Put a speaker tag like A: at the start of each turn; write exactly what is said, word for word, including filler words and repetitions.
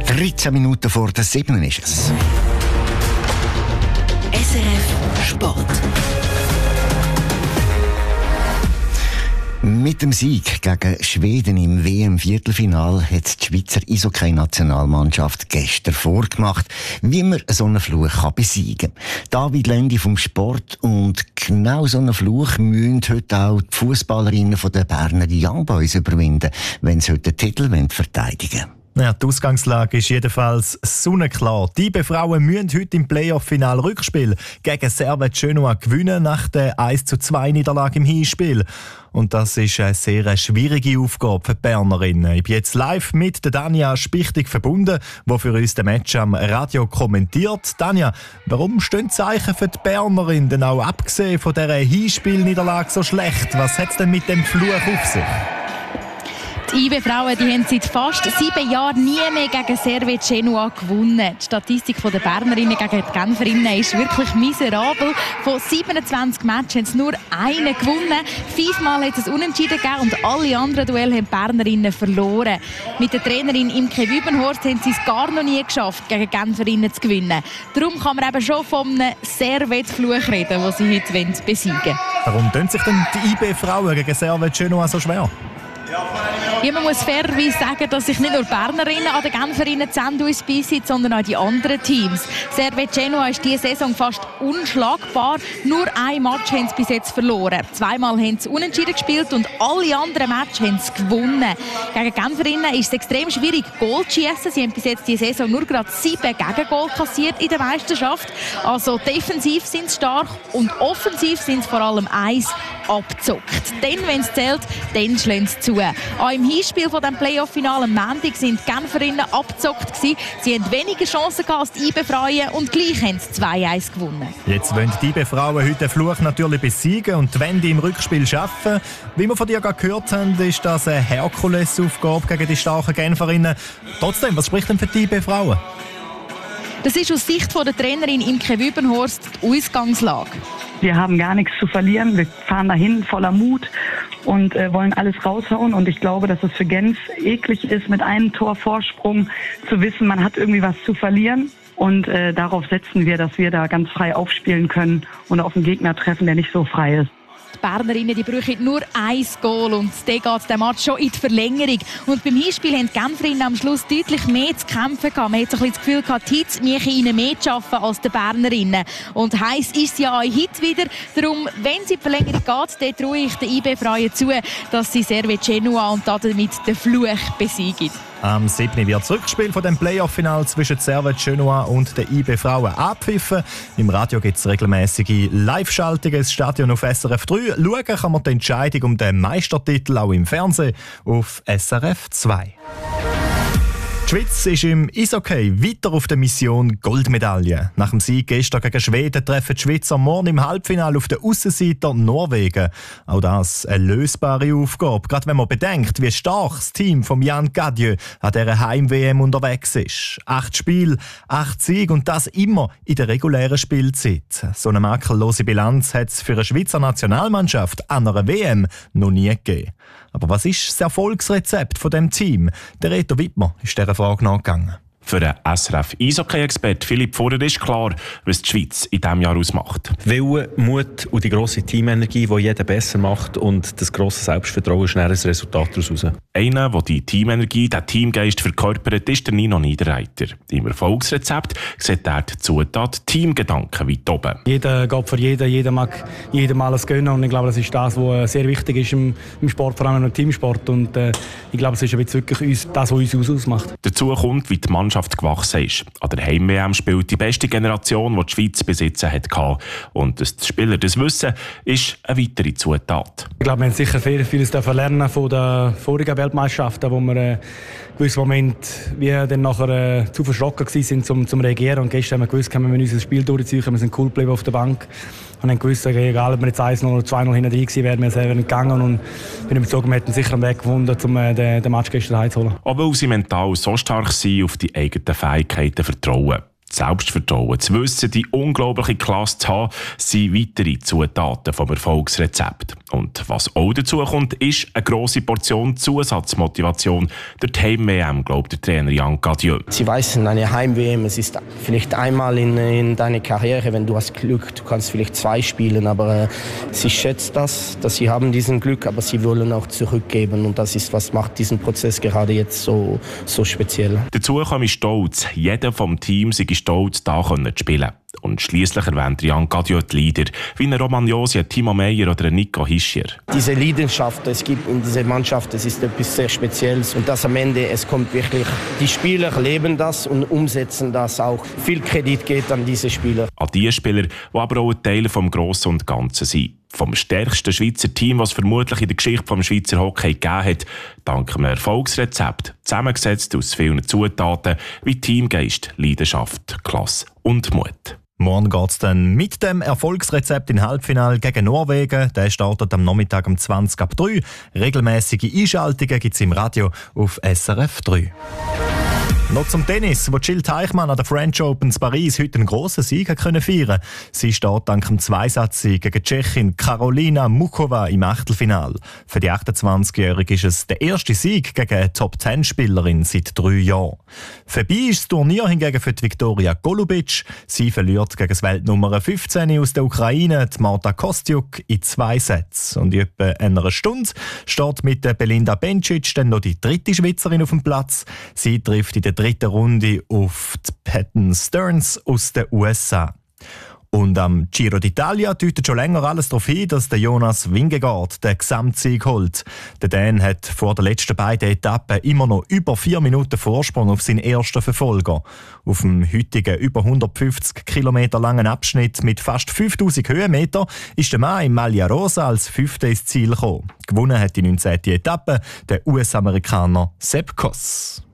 A: dreizehn Minuten vor der sieben ist es.
B: S R F Sport.
A: Mit dem Sieg gegen Schweden im W M-Viertelfinal hat die Schweizer Eishockey-Nationalmannschaft gestern vorgemacht, wie man so einen Fluch kann besiegen kann. David Lendi vom Sport, und genau so einen Fluch müssen heute auch die Fußballerinnen der Berner Young Boys überwinden, wenn sie heute den Titel verteidigen wollen.
C: Ja, die Ausgangslage ist jedenfalls sonnenklar. Die I B E-Frauen müssen heute im Playoff-Final Rückspiel gegen Servette Genoa gewinnen nach der eins zu zwei Niederlage im Hinspiel. Und das ist eine sehr schwierige Aufgabe für die Bernerinnen. Ich bin jetzt live mit der Danja Spichtig verbunden, die für uns den Match am Radio kommentiert. Danja, warum stehen die Zeichen für die Bernerinnen denn auch abgesehen von dieser Hinspielniederlage so schlecht? Was hat es denn mit dem Fluch auf sich?
D: Die I B E-Frauen, die haben seit fast sieben Jahren nie mehr gegen Servette Genoa gewonnen. Die Statistik der Bernerinnen gegen die Genferinnen ist wirklich miserabel. Von siebenundzwanzig Matches haben sie nur einen gewonnen. Fünfmal hat es Unentschieden gegeben und alle anderen Duelle haben die Bernerinnen verloren. Mit der Trainerin Imke Wübenhorst haben sie es gar noch nie geschafft, gegen Genferinnen zu gewinnen. Darum kann man eben schon von einem Servette-Fluch reden, den sie heute besiegen wollen.
C: Warum tun sich denn die I B E-Frauen gegen Servette Genoa so schwer?
D: Ja, man muss fairerweise sagen, dass sich nicht nur Bernerinnen an den Genferinnen Zähne beißen, sondern auch die anderen Teams. Servette Genoa ist diese Saison fast unschlagbar. Nur ein Match haben sie bis jetzt verloren. Zweimal haben sie unentschieden gespielt und alle anderen Matches haben sie gewonnen. Gegen Genferinnen ist es extrem schwierig, Goal zu schiessen. Sie haben bis jetzt diese Saison nur gerade sieben Gegengol kassiert in der Meisterschaft. Also defensiv sind sie stark und offensiv sind sie vor allem eins abgezockt. Dann, wenn es zählt, dann schlagen sie zu. Auch im Hinspiel von dem Playoff-Finale am Montag sind die Genferinnen abgezockt gewesen. Sie hatten weniger Chancen als die I B E-Frauen und gleich haben sie zwei eins gewonnen.
C: Jetzt wollen die I B E-Frauen heute den Fluch natürlich besiegen und die Wende im Rückspiel schaffen. Wie wir von dir gerade gehört haben, ist das eine Herkulesaufgabe gegen die starken Genferinnen. Trotzdem, was spricht denn für die I B E-Frauen?
D: Das ist aus Sicht von der Trainerin Imke Wübenhorst die Ausgangslage.
E: Wir haben gar nichts zu verlieren. Wir fahren dahin voller Mut und äh, wollen alles raushauen. Und ich glaube, dass es für Genf eklig ist, mit einem Tor Vorsprung zu wissen, man hat irgendwie was zu verlieren. Und äh, darauf setzen wir, dass wir da ganz frei aufspielen können und auf einen Gegner treffen, der nicht so frei ist.
D: Die Bernerinnen die brauchen nur ein Goal und dann geht der Match schon in die Verlängerung. Und beim Hinspiel haben die Genferinnen am Schluss deutlich mehr zu kämpfen gehabt. Man hat so ein bisschen das Gefühl gehabt, heute müssen ihnen mehr zu arbeiten als die Bernerinnen. Und heiß ist es ja auch heute wieder. Darum, wenn sie in die Verlängerung geht, dann traue ich den I B E-Frauen zu, dass sie Servette Genoa und damit den Fluch besiegen.
C: Am siebten wird das Rückspiel von dem Playoff-Final zwischen Servette Genoa und den I B E-Frauen abpfiffen. Im Radio gibt es regelmäßige Live-Schaltungen ins Stadion auf S R F drei. Schauen kann man die Entscheidung um den Meistertitel auch im Fernsehen auf S R F zwei. Die Schweiz ist im Eishockey weiter auf der Mission Goldmedaille. Nach dem Sieg gestern gegen Schweden treffen die Schweizer morgen im Halbfinale auf den Aussenseiter Norwegen. Auch das eine lösbare Aufgabe, gerade wenn man bedenkt, wie stark das Team von Jan Gadieu an dieser Heim-W M unterwegs ist. Acht Spiele, acht Siege und das immer in der regulären Spielzeit. So eine makellose Bilanz hat es für eine Schweizer Nationalmannschaft an einer W M noch nie gegeben. Aber was ist das Erfolgsrezept von dem Team? Der Reto Wittmer ist dieser Frage nachgegangen.
F: Für den S R F-Eishockey-Expert Philipp Vorer ist klar, was die Schweiz in diesem Jahr ausmacht.
G: Wille, Mut und die grosse Teamenergie, die jeder besser macht, und das grosse Selbstvertrauen ist ein Resultat daraus.
F: Einer, der die Teamenergie, den Teamgeist verkörpert, ist der Nino Niederreiter. Im Erfolgsrezept sieht er die Zutat Teamgedanken weit oben.
H: Jeder geht für jeden, jeder mag jedem alles gönnen, und ich glaube, das ist das, was sehr wichtig ist im, im Sport, vor allem im Teamsport, und äh, ich glaube, es ist wirklich uns, das, was uns ausmacht.
F: Dazu kommt, wie die Mannschaft gewachsen ist. An der Heim-W M spielt die beste Generation, die die Schweiz besitzen hatte. Und dass die Spieler das wissen, ist eine weitere Zutat.
H: Ich glaube, wir haben sicher viel, vieles lernen von den vorigen Weltmeisterschaften, wo wir äh, in gewissen Moment wie dann nachher äh, zu verschrocken waren zum, zum Reagieren. Und gestern haben wir gewusst, wir müssen unser Spiel durchziehen, wir sind cool geblieben auf der Bank. Und haben gewusst, egal ob wir jetzt eins null oder zwei null hinten drin gewesen wären, wir selber nicht gegangen. Und bin überzeugt, wir hätten sicher einen Weg gefunden, um äh, den, den Match gestern heimzuholen.
F: Aber weil sie mental so stark sind, auf die eigenen Fähigkeiten vertrauen. Selbstvertrauen, zu wissen, die unglaubliche Klasse zu haben, sind weitere Zutaten vom Erfolgsrezept. Und was auch dazu kommt, ist eine grosse Portion Zusatzmotivation. Der Heim-W M, glaubt der Trainer Jan Cadieux.
I: Sie wissen, eine Heim-W M, es ist vielleicht einmal in, in deiner Karriere, wenn du hast Glück, du kannst vielleicht zwei spielen, aber äh, sie schätzen das, dass sie haben diesen Glück, aber sie wollen auch zurückgeben und das ist, was macht diesen Prozess gerade jetzt so, so speziell.
F: Dazu komme ich stolz, jeder vom Team sei stolz, da zu spielen. Und schliesslich erwähnt Jan Cadieux die Leader, wie ein Roman Josi, Timo Meyer oder Nico Hischier.
I: Diese Leidenschaft, es gibt in dieser Mannschaft, das ist etwas sehr Spezielles. Und das am Ende, es kommt wirklich, die Spieler leben das und umsetzen das auch. Viel Kredit geht an diese Spieler.
F: An die Spieler, die aber auch ein Teil vom Grossen und Ganzen sind. Vom stärksten Schweizer Team, das es vermutlich in der Geschichte des Schweizer Hockey gegeben hat, dank einem Erfolgsrezept, zusammengesetzt aus vielen Zutaten wie Teamgeist, Leidenschaft, Klasse und Mut.
C: Morgen geht es dann mit dem Erfolgsrezept im Halbfinale gegen Norwegen. Der startet am Nachmittag um zwanzig ab drei. Regelmäßige Einschaltungen gibt es im Radio auf S R F drei. Noch zum Tennis, wo Jill Teichmann an der French Open in Paris heute einen grossen Sieg können feiern. Sie steht dank dem Zweisatzsieg gegen die Tschechin Karolina Mukova im Achtelfinale. Für die achtundzwanzigjährige ist es der erste Sieg gegen eine Top-Zehn-Spielerin seit drei Jahren. Vorbei ist das Turnier hingegen für die Viktoria Golubic. Sie verliert gegen das Weltnummer fünfzehn aus der Ukraine, die Marta Kostyuk, in zwei Sätzen. Und in etwa einer Stunde steht mit der Belinda Bencic dann noch die dritte Schweizerin auf dem Platz. Sie trifft in der dritten Runde auf die Patton Stearns aus den U S A. Und am Giro d'Italia deutet schon länger alles darauf hin, dass der Jonas Vingegaard den Gesamtsieg holt. Der Dan hat vor den letzten beiden Etappen immer noch über vier Minuten Vorsprung auf seinen ersten Verfolger. Auf dem heutigen über hundertfünfzig Kilometer langen Abschnitt mit fast fünftausend Höhenmeter ist der Mann im Maglia Rosa als Fünfter ins Ziel gekommen. Gewonnen hat die neunzehnte Etappe der U S-Amerikaner Sepp Kuss.